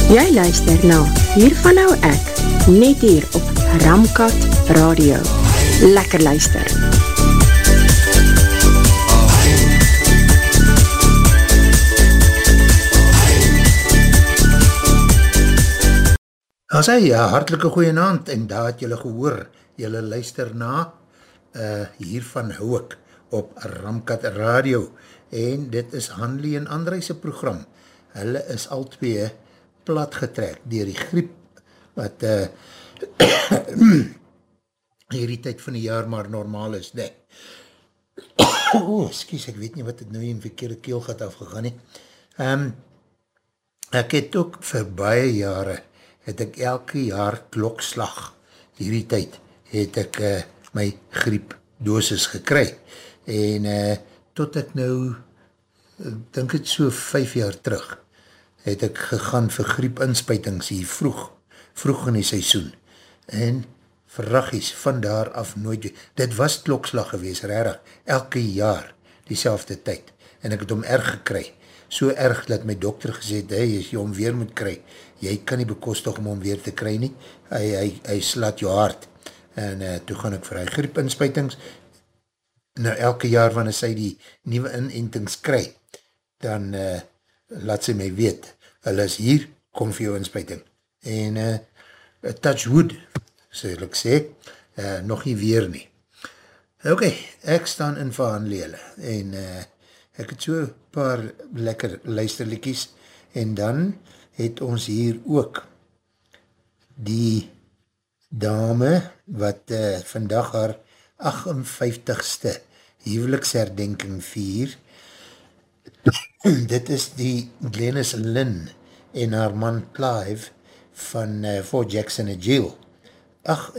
Jy luister na Hiervan Nou Ek, net hier op Ramkat Radio. Lekker luister. As hy, ja, hartelike goeienaand, en daar het julle gehoor, julle luister na Hiervan Hou Ek op Ramkat Radio, en dit is Hanlie en André se program. Hulle is al twee platgetrek deur die griep, wat hierdie tyd van die jaar maar normaal is, nee. Excuse, ek weet nie wat het nou in verkeerde keelgat afgegaan nie. Ek het ook vir baie jare, het ek elke jaar klokslag, hierdie tyd, het ek my griepdosis gekry, en tot ek nou, dink het so 5 jaar terug, het ek gegaan vir griepinspuitings hier vroeg in die seisoen, en verraggies, van daar af nooit, dit was klokslag gewees, rarig, elke jaar, diezelfde tyd, en ek het hom erg gekry, so erg dat my dokter gesê het, hey, as jy hom weer moet kry, jy kan nie bekostig om hom weer te kry nie, hy slaat jou hart, en toe gaan ek vir hy griepinspuitings, nou elke jaar wanneer sy die nieuwe inentings kry, dan laat sy my weet, hulle is hier, kom vir jou inspuiting, en touch wood, sal ek sê, nog nie weer nie. Ok, ek staan in vir Hanlele, en ek het so paar lekker luisterlikies, en dan het ons hier ook die dame, wat vandag haar 58ste huweliksherdenking vier. Dit is die Glenys Lynn en haar man Clive van Fort Jackson Jail.